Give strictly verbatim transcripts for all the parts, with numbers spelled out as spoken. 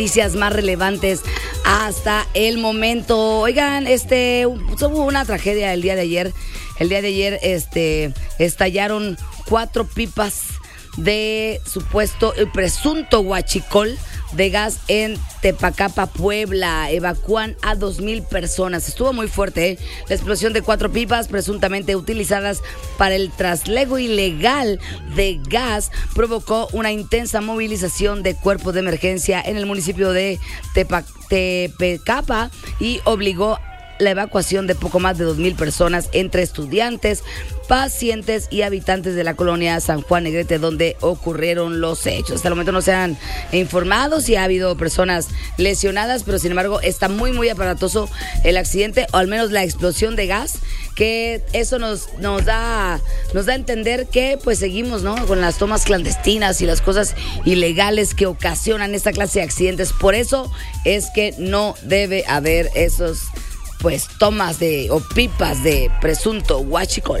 Noticias más relevantes hasta el momento. Oigan, este, hubo una tragedia el día de ayer. El día de ayer, este, estallaron cuatro pipas de supuesto y presunto huachicol de gas en Tepacapa, Puebla. Evacúan a dos mil personas. Estuvo muy fuerte, ¿eh? La explosión de cuatro pipas presuntamente utilizadas para el traslego ilegal de gas provocó una intensa movilización de cuerpos de emergencia en el municipio de Tepa- Tepacapa y obligó la evacuación de poco más de dos mil personas entre estudiantes, pacientes y habitantes de la colonia San Juan Negrete, donde ocurrieron los hechos. Hasta el momento no se han informado si ha habido personas lesionadas, pero sin embargo está muy muy aparatoso el accidente, o al menos la explosión de gas, que eso nos, nos da nos da a entender que pues seguimos, ¿no?, con las tomas clandestinas y las cosas ilegales que ocasionan esta clase de accidentes. Por eso es que no debe haber esos pues tomas de o pipas de presunto huachicol.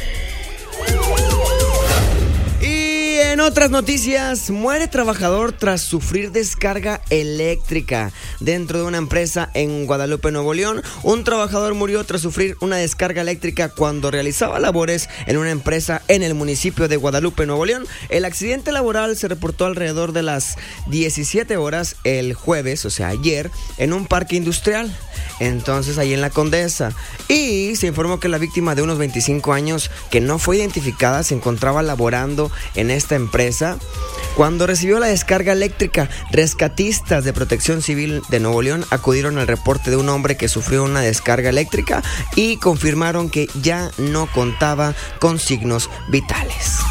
Y en otras noticias, muere trabajador tras sufrir descarga eléctrica dentro de una empresa en Guadalupe, Nuevo León. Un trabajador murió tras sufrir una descarga eléctrica cuando realizaba labores en una empresa en el municipio de Guadalupe, Nuevo León. El accidente laboral se reportó alrededor de las diecisiete horas el jueves, o sea ayer, en un parque industrial. Entonces, ahí en la Condesa. Y se informó que la víctima, de unos veinticinco años, que no fue identificada, se encontraba laborando en esta empresa cuando recibió la descarga eléctrica. Rescatistas de Protección Civil de Nuevo León acudieron al reporte de un hombre que sufrió una descarga eléctrica y confirmaron que ya no contaba con signos vitales.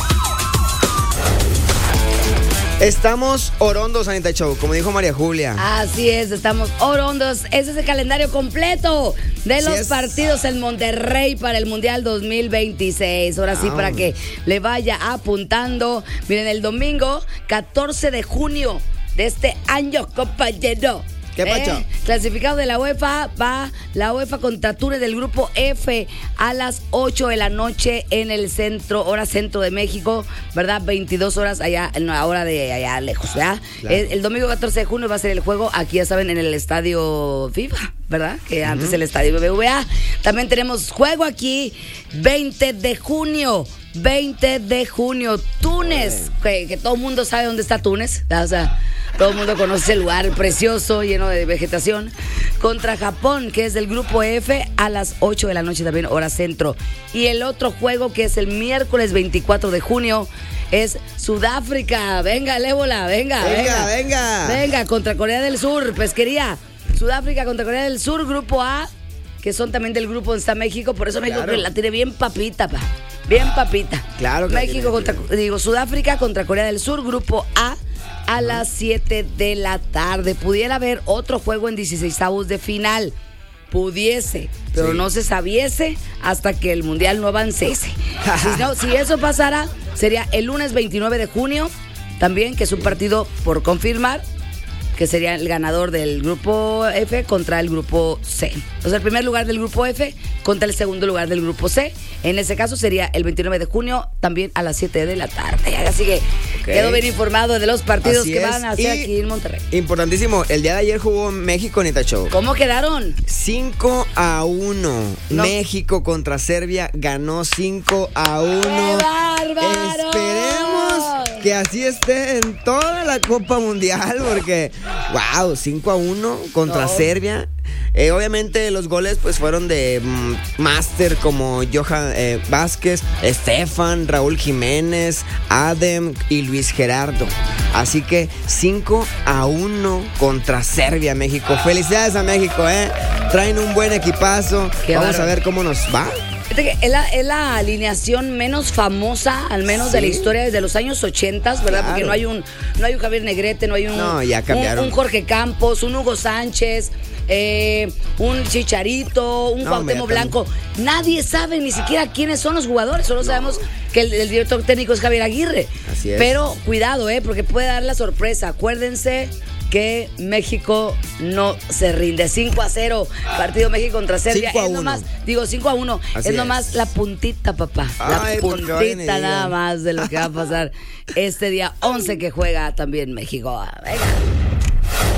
Estamos orondos, Anita Show, como dijo María Julia. Así es, estamos orondos. Ese es el calendario completo de los partidos en Monterrey para el Mundial dos mil veintiséis. Ahora sí, Ah. para que le vaya apuntando. Miren, el domingo catorce de junio de este año, compañero. ¿Qué pacho? Eh, clasificado de la UEFA, va la UEFA contra Túnez del grupo F a las ocho de la noche en el centro, hora centro de México, ¿verdad? veintidós horas allá, en la hora de allá lejos, ¿verdad? Claro. El, el domingo catorce de junio va a ser el juego, aquí ya saben, en el estadio FIFA, ¿verdad? Que antes uh-huh. el estadio B B V A. También tenemos juego aquí, veinte de junio. veinte de junio, Túnez, que, que todo el mundo sabe dónde está Túnez, ¿verdad? O sea, todo el mundo conoce ese lugar precioso, lleno de vegetación, contra Japón, que es del grupo F, a las ocho de la noche también, hora centro. Y el otro juego, que es el miércoles veinticuatro de junio, es Sudáfrica. Venga, el ébola, venga, venga, venga. Venga, venga, contra Corea del Sur, pesquería. Sudáfrica contra Corea del Sur, grupo A, que son también del grupo donde está México, por eso México claro. la tiene bien papita, pa. Bien papita. Claro que México contra, digo, Sudáfrica contra Corea del Sur, grupo A, a uh-huh. las siete de la tarde. Pudiera haber otro juego en dieciseisavos de final. Pudiese, pero sí. no se sabiese hasta que el Mundial no avancese. si, no, si eso pasara, sería el lunes veintinueve de junio, también, que es un partido por confirmar, que sería el ganador del grupo F contra el grupo C. O sea, el primer lugar del grupo F contra el segundo lugar del grupo C. En ese caso sería el veintinueve de junio, también a las siete de la tarde. Así que okay. quedó bien informado de los partidos Así que es. van a hacer y aquí en Monterrey. Importantísimo, el día de ayer jugó México, Anita Show. ¿Cómo quedaron? cinco a uno. No. México contra Serbia ganó cinco a uno. ¡Qué bárbaro! Esperemos que así esté en toda la Copa Mundial, porque wow, cinco a uno contra no. Serbia. Eh, obviamente los goles pues fueron de mm, máster, como Johan eh, Vázquez, Estefan, Raúl Jiménez, Adem y Luis Gerardo. Así que cinco a uno contra Serbia, México. Felicidades a México, eh. Traen un buen equipazo. Qué Vamos bárbaro. a ver cómo nos va. Es la, es la alineación menos famosa, al menos ¿Sí? de la historia desde los años ochenta, ¿verdad? Claro. Porque no hay un no hay un Javier Negrete, no hay un, no, ya cambiaron. un, un Jorge Campos, un Hugo Sánchez, eh, un Chicharito, un no, Cuauhtémoc Blanco. Nadie sabe ni siquiera quiénes son los jugadores, solo no. sabemos que el, el director técnico es Javier Aguirre. Así es. Pero cuidado, eh, porque puede dar la sorpresa. Acuérdense que México no se rinde. cinco a cero, partido México contra Serbia. cinco a uno. Es nomás, digo cinco a uno, Así es nomás es. la puntita, papá. Ay, la puntita nada más de lo que va a pasar este día once que juega también México. Venga.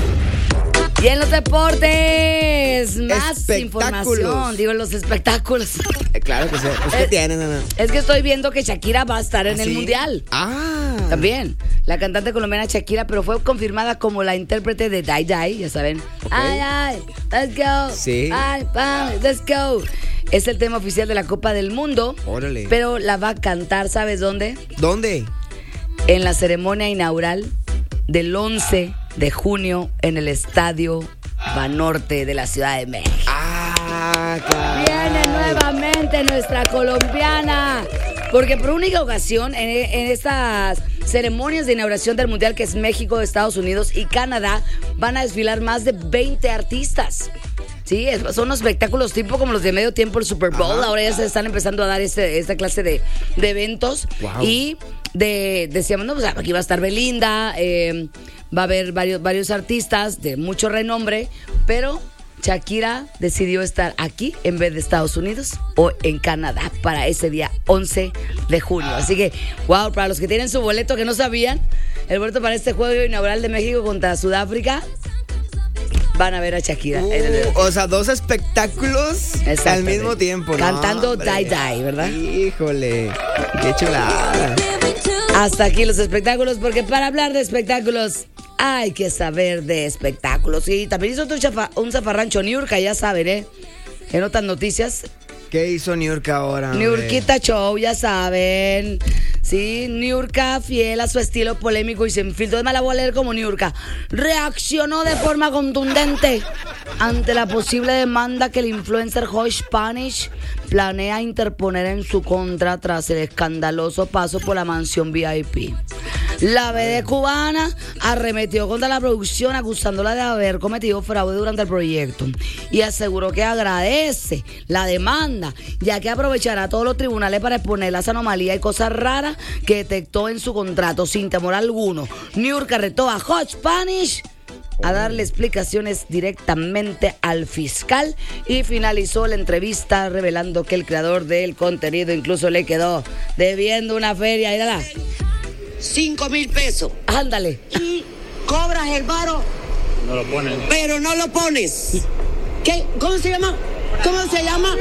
Y en los deportes, más información. Digo, en los espectáculos. Eh, claro que sí. Pues, ¿qué Es- tienen, Ana? Es que estoy viendo que Shakira va a estar en ¿Ah, el sí? Mundial. Ah. También, la cantante colombiana Shakira, pero fue confirmada como la intérprete de Die Die, ya saben. Ok. Ay, ay, let's go. Sí. Ay, ay, let's go. Es el tema oficial de la Copa del Mundo. Órale. Pero la va a cantar, ¿sabes dónde? ¿Dónde? En la ceremonia inaugural del once de junio en el Estadio Banorte de la Ciudad de México. Ah, caray. Viene nuevamente nuestra colombiana. Porque por única ocasión, en, en estas ceremonias de inauguración del Mundial, que es México, Estados Unidos y Canadá, van a desfilar más de veinte artistas. Sí, es- son unos espectáculos tipo como los de medio tiempo, el Super Bowl. Ajá. Ahora ya se están empezando a dar este, esta clase de, de eventos. Wow. Y de, decíamos, no, pues aquí va a estar Belinda, eh, va a haber varios, varios artistas de mucho renombre, pero Shakira decidió estar aquí en vez de Estados Unidos o en Canadá para ese día once de junio. Así que, wow, para los que tienen su boleto que no sabían, el boleto para este juego inaugural de México contra Sudáfrica, van a ver a Shakira. Uh, en el- o sea, dos espectáculos al Exactamente. mismo tiempo, ¿no? Cantando Hombre. Die Die, ¿verdad? Híjole, qué chulada. Hasta aquí los espectáculos, porque para hablar de espectáculos hay que saber de espectáculos. Y también hizo otro chafa- un zafarrancho, Niurka, ya saben, ¿eh? En otras noticias, ¿Qué hizo Niurka ahora? hombre? Niurkita Show, ya saben. Sí, Niurka, fiel a su estilo polémico y sin filtro. Además, la voy a leer como Niurka. Reaccionó de forma contundente ante la posible demanda que el influencer Joy Spanish planea interponer en su contra tras el escandaloso paso por la mansión V I P. La B D cubana arremetió contra la producción acusándola de haber cometido fraude durante el proyecto y aseguró que agradece la demanda, ya que aprovechará todos los tribunales para exponer las anomalías y cosas raras que detectó en su contrato sin temor alguno. Niurka retó a Hot Spanish a darle explicaciones directamente al fiscal y finalizó la entrevista revelando que el creador del contenido incluso le quedó debiendo una feria. Mírala, Cinco mil pesos. ándale. Y cobras el varo, No lo ponen. pero no lo pones. ¿Qué? ¿Cómo se llama? ¿Cómo se llama?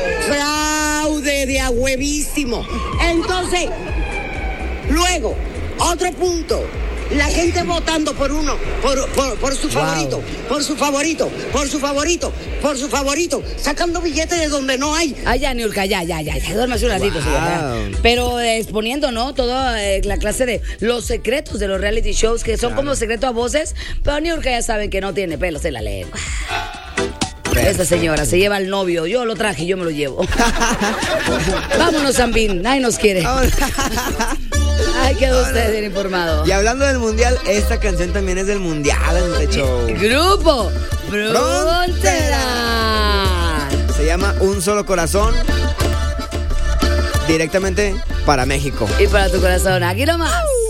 Fraude de a huevísimo. Entonces, luego, otro punto. La gente votando por uno, por, por, por su favorito, por su favorito, por su favorito, por su favorito, sacando billetes de donde no hay. Ah, ya, Niurka, ya, ya, ya, ya, duérmase un ratito, Wow. señora. Pero eh, exponiendo, ¿no? Toda eh, la clase de los secretos de los reality shows, que son como secretos a voces, pero Niurka ya saben que no tiene pelos en la lengua. Esa señora se lleva al novio, yo lo traje, yo me lo llevo. Vámonos, Zambín, nadie nos quiere. Vámonos. Ay, quedó usted bien informado. Y hablando del mundial, esta canción también es del mundial en este show. Grupo Frontera. Se llama Un Solo Corazón. Directamente para México. Y para tu corazón, aquí nomás.